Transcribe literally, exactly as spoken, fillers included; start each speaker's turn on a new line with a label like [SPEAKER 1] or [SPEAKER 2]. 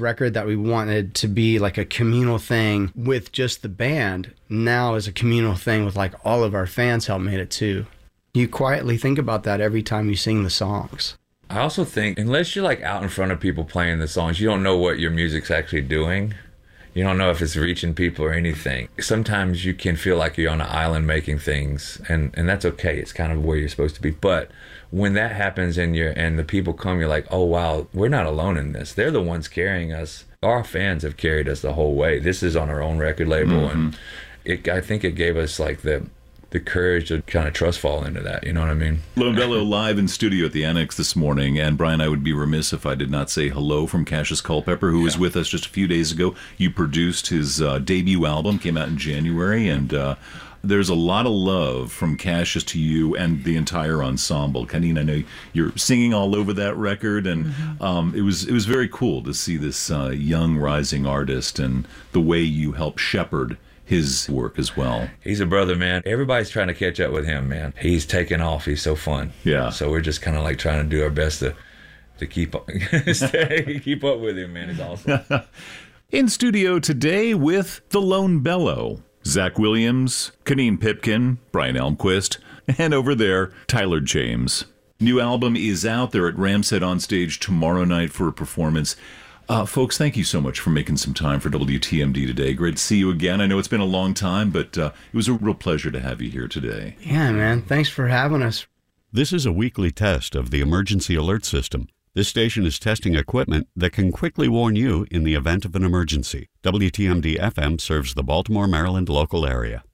[SPEAKER 1] record that we wanted to be like a communal thing with just the band, now is a communal thing with like all of our fans help made it too. You quietly think about that every time you sing the songs.
[SPEAKER 2] I also think unless you're like out in front of people playing the songs, you don't know what your music's actually doing. You don't know if it's reaching people or anything. Sometimes you can feel like you're on an island making things, and, and that's okay. It's kind of where you're supposed to be. But when that happens and you're and the people come, you're like, oh, wow, we're not alone in this. They're the ones carrying us. Our fans have carried us the whole way. This is on our own record label, mm-hmm. and it, I think it gave us like the the courage to kind of trust fall into that. You know what I mean?
[SPEAKER 3] Lone Bellow live in studio at the Annex this morning. And Brian, I would be remiss if I did not say hello from Cassius Culpepper, who yeah. was with us just a few days ago. You produced his uh, debut album, came out in January, and uh, there's a lot of love from Cassius to you and the entire ensemble. Kanine, I know you're singing all over that record, and mm-hmm. um, it was it was very cool to see this uh, young rising artist and the way you help shepherd his work as well.
[SPEAKER 2] He's a brother, man. Everybody's trying to catch up with him, man. He's taking off. He's so fun.
[SPEAKER 3] Yeah.
[SPEAKER 2] So we're just kind of like trying to do our best to to keep up, stay, keep up with him, man. It's awesome.
[SPEAKER 3] In studio today with the Lone Bellow, Zach Williams, Kanine Pipkin, Brian Elmquist, and over there, Tyler James. New album is out there at Ramset on stage tomorrow night for a performance. Uh, folks, thank you so much for making some time for W T M D today. Great to see you again. I know it's been a long time, but uh, it was a real pleasure to have you here today.
[SPEAKER 1] Yeah, man. Thanks for having us.
[SPEAKER 4] This is a weekly test of the emergency alert system. This station is testing equipment that can quickly warn you in the event of an emergency. W T M D F M serves the Baltimore, Maryland local area.